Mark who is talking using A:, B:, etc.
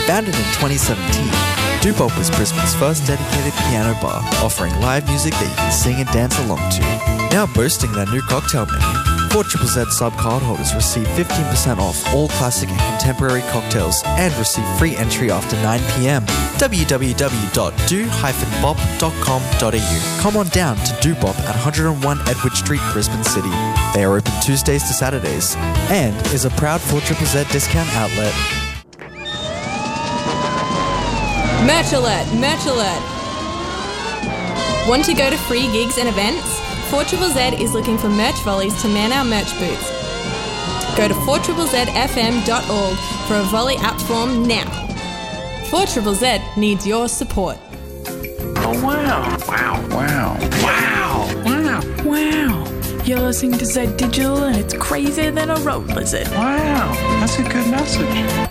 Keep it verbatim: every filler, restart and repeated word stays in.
A: Founded in twenty seventeen, Doo-Bop was Brisbane's first dedicated piano bar, offering live music that you can sing and dance along to. Now boasting their new cocktail menu, four Z Z Sub card holders receive fifteen percent off all classic and contemporary cocktails and receive free entry after nine p.m. w w w dot do dash bop dot com dot a u. Come on down to Doo-Bop at one oh one Edward Street, Brisbane City. They are open Tuesdays to Saturdays and is a proud four Z Z discount outlet.
B: Merch alert, merch alert. Want to go to free gigs and events? four Z Z is looking for merch volleys to man our merch booths. Go to four Z Z F M dot org for a volley app form now. four Z Z needs your support.
C: Oh wow, wow, wow, wow, wow,
D: Wow. You're listening to Z Digital and it's crazier than a road lizard.
C: wow, that's a good message.